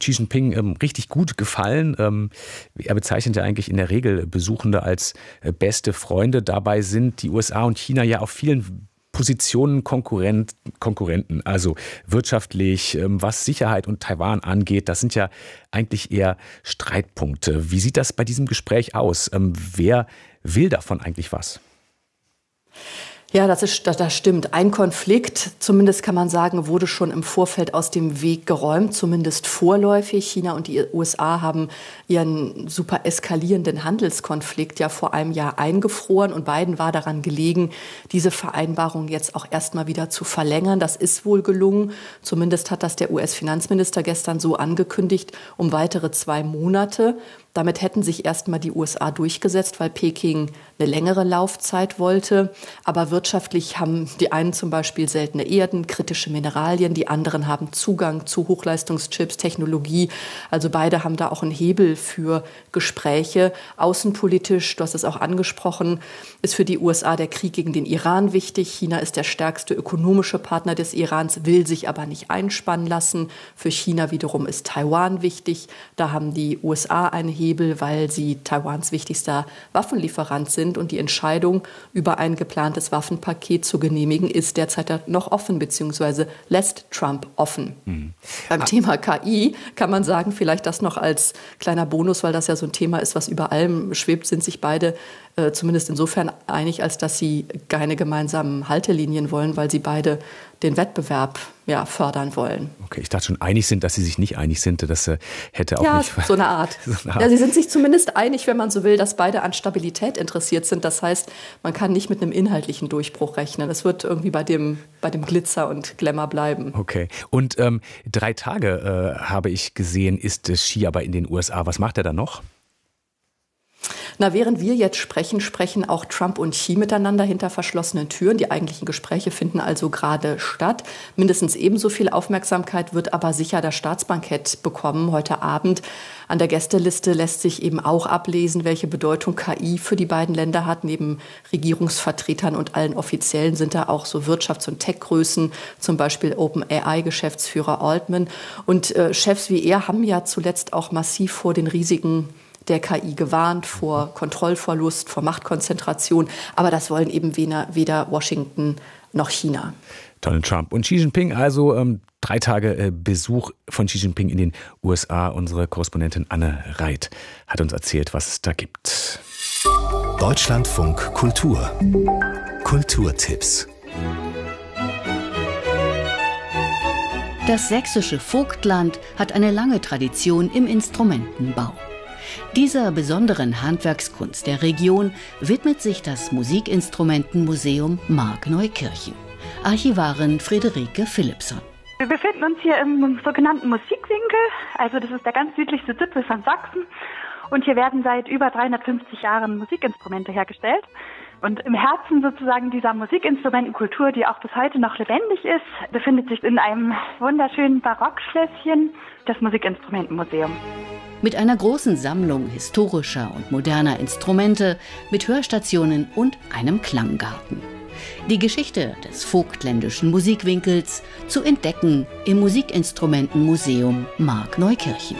Xi Jinping richtig gut gefallen. Er bezeichnet ja eigentlich in der Regel Besuchende als beste Freunde. Dabei sind die USA und China ja auf vielen Positionen Konkurrenten, also wirtschaftlich, was Sicherheit und Taiwan angeht. Das sind ja eigentlich eher Streitpunkte. Wie sieht das bei diesem Gespräch aus? Wer will davon eigentlich was? Ja, das stimmt. Ein Konflikt, zumindest kann man sagen, wurde schon im Vorfeld aus dem Weg geräumt, zumindest vorläufig. China und die USA haben ihren super eskalierenden Handelskonflikt ja vor einem Jahr eingefroren und beiden war daran gelegen, diese Vereinbarung jetzt auch erstmal wieder zu verlängern. Das ist wohl gelungen. Zumindest hat das der US-Finanzminister gestern so angekündigt, um weitere 2 Monate. Damit hätten sich erstmal die USA durchgesetzt, weil Peking eine längere Laufzeit wollte. Aber wirtschaftlich haben die einen zum Beispiel seltene Erden, kritische Mineralien, die anderen haben Zugang zu Hochleistungschips, Technologie. Also beide haben da auch einen Hebel für Gespräche. Außenpolitisch, du hast es auch angesprochen, ist für die USA der Krieg gegen den Iran wichtig. China ist der stärkste ökonomische Partner des Irans, will sich aber nicht einspannen lassen. Für China wiederum ist Taiwan wichtig. Da haben die USA eine Hebel, weil sie Taiwans wichtigster Waffenlieferant sind. Und die Entscheidung über ein geplantes Waffenpaket zu genehmigen, ist derzeit noch offen, beziehungsweise lässt Trump offen. Beim Thema KI kann man sagen, vielleicht das noch als kleiner Bonus, weil das ja so ein Thema ist, was über allem schwebt, sind sich beide zumindest insofern einig, als dass sie keine gemeinsamen Haltelinien wollen, weil sie beide den Wettbewerb fördern wollen. Okay, ich dachte schon, einig sind, dass sie sich nicht einig sind. Das hätte auch nicht... Ja, so eine Art. Ja, sie sind sich zumindest einig, wenn man so will, dass beide an Stabilität interessiert sind. Das heißt, man kann nicht mit einem inhaltlichen Durchbruch rechnen. Es wird irgendwie bei dem Glitzer und Glamour bleiben. Okay. Und 3 Tage, habe ich gesehen, ist Xi aber in den USA. Was macht er da noch? Na, während wir jetzt sprechen auch Trump und Xi miteinander hinter verschlossenen Türen. Die eigentlichen Gespräche finden also gerade statt. Mindestens ebenso viel Aufmerksamkeit wird aber sicher das Staatsbankett bekommen heute Abend. An der Gästeliste lässt sich eben auch ablesen, welche Bedeutung KI für die beiden Länder hat. Neben Regierungsvertretern und allen Offiziellen sind da auch so Wirtschafts- und Tech-Größen, zum Beispiel OpenAI-Geschäftsführer Altman. Und Chefs wie er haben ja zuletzt auch massiv vor den Risiken der KI gewarnt, vor Kontrollverlust, vor Machtkonzentration. Aber das wollen eben weder Washington noch China. Donald Trump und Xi Jinping, also 3 Tage Besuch von Xi Jinping in den USA. Unsere Korrespondentin Anne Reit hat uns erzählt, was es da gibt. Deutschlandfunk Kultur. Kulturtipps. Das sächsische Vogtland hat eine lange Tradition im Instrumentenbau. Dieser besonderen Handwerkskunst der Region widmet sich das Musikinstrumentenmuseum Markneukirchen. Archivarin Friederike Philippson. Wir befinden uns hier im sogenannten Musikwinkel, also das ist der ganz südlichste Zipfel von Sachsen. Und hier werden seit über 350 Jahren Musikinstrumente hergestellt. Und im Herzen sozusagen dieser Musikinstrumentenkultur, die auch bis heute noch lebendig ist, befindet sich in einem wunderschönen Barockschlösschen das Musikinstrumentenmuseum. Mit einer großen Sammlung historischer und moderner Instrumente, mit Hörstationen und einem Klanggarten. Die Geschichte des vogtländischen Musikwinkels zu entdecken im Musikinstrumentenmuseum Markneukirchen.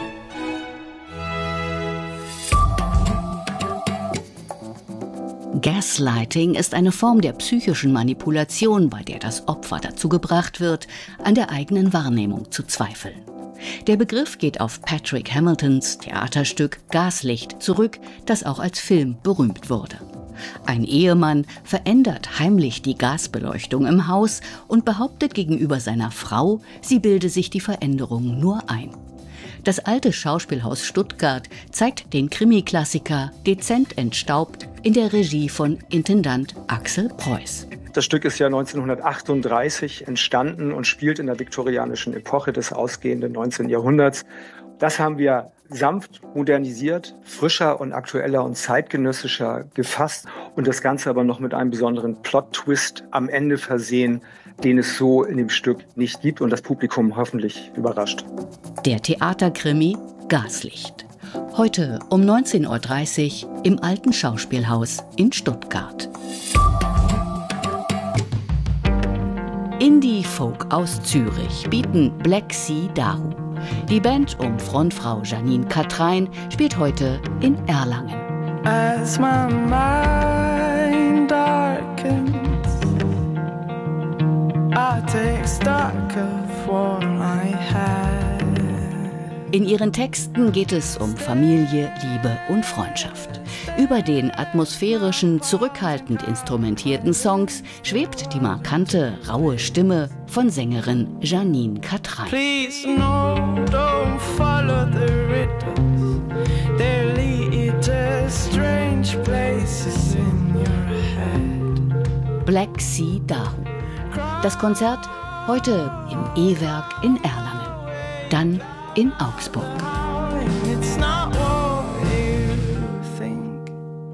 Gaslighting ist eine Form der psychischen Manipulation, bei der das Opfer dazu gebracht wird, an der eigenen Wahrnehmung zu zweifeln. Der Begriff geht auf Patrick Hamiltons Theaterstück Gaslicht zurück, das auch als Film berühmt wurde. Ein Ehemann verändert heimlich die Gasbeleuchtung im Haus und behauptet gegenüber seiner Frau, sie bilde sich die Veränderung nur ein. Das alte Schauspielhaus Stuttgart zeigt den Krimi-Klassiker dezent entstaubt in der Regie von Intendant Axel Preuß. Das Stück ist ja 1938 entstanden und spielt in der viktorianischen Epoche des ausgehenden 19. Jahrhunderts. Das haben wir sanft modernisiert, frischer und aktueller und zeitgenössischer gefasst und das Ganze aber noch mit einem besonderen Plot-Twist am Ende versehen, den es so in dem Stück nicht gibt und das Publikum hoffentlich überrascht. Der Theaterkrimi Gaslicht. Heute um 19.30 Uhr im Alten Schauspielhaus in Stuttgart. Indie-Folk aus Zürich bieten Black Sea Dahu. Die Band um Frontfrau Janine Katrein spielt heute in Erlangen. As my mind darkens, I take stock of what I had. In ihren Texten geht es um Familie, Liebe und Freundschaft. Über den atmosphärischen, zurückhaltend instrumentierten Songs schwebt die markante, raue Stimme von Sängerin Janine Katrein. Please no, don't follow the riddles. They lead to strange places in your head. Black Sea Dahu. Das Konzert heute im E-Werk in Erlangen. Dann in Augsburg. It's not what you think.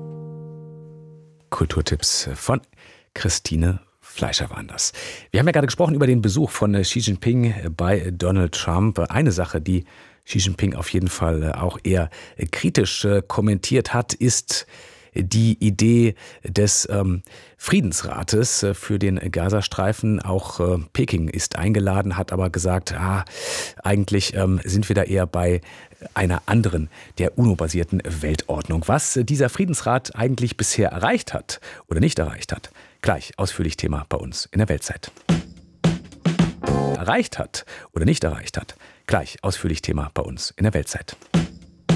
Kulturtipps von Christine Fleischer waren das. Wir haben ja gerade gesprochen über den Besuch von Xi Jinping bei Donald Trump. Eine Sache, die Xi Jinping auf jeden Fall auch eher kritisch kommentiert hat, ist die Idee des Friedensrates für den Gazastreifen. Auch Peking ist eingeladen, hat aber gesagt, eigentlich sind wir da eher bei einer anderen, der UNO-basierten Weltordnung. Was dieser Friedensrat eigentlich bisher erreicht hat oder nicht erreicht hat, gleich ausführlich Thema bei uns in der Weltzeit. Erreicht hat oder nicht erreicht hat, gleich ausführlich Thema bei uns in der Weltzeit.